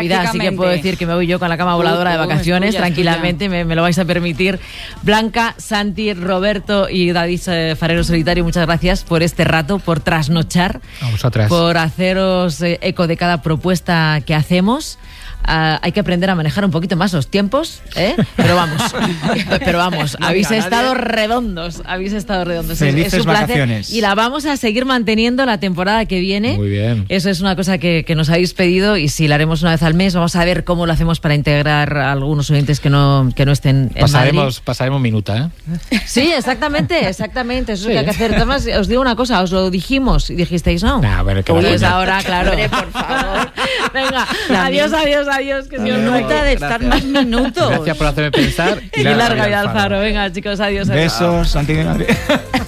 Navidad, así que puedo decir que me voy yo con la cama voladora de vacaciones, tranquilamente, me lo vais a permitir. Blanca, Santi, Roberto y David Farero Solitario, muchas gracias por este rato, por trasnochar, a vosotras, por haceros eco de cada propuesta que hacemos. Hay que aprender a manejar un poquito más los tiempos, pero vamos, habéis estado redondos. Felices es un placer vacaciones. y la vamos a seguir manteniendo la temporada que viene. Muy bien. Eso es una cosa que nos habéis pedido y si la haremos una vez al mes, vamos a ver cómo lo hacemos para integrar a algunos oyentes que no estén en Madrid. Pasaremos minuta, Sí, exactamente, eso es lo que hay que hacer. Además, os digo una cosa, os lo dijimos y dijisteis no. Pues ahora, claro. Hombre, por favor. Venga, adiós, que Dios no nota de estar más minutos. Gracias por hacerme pensar. Y larga vida al Faro. Venga, chicos, adiós. Besos, Santi.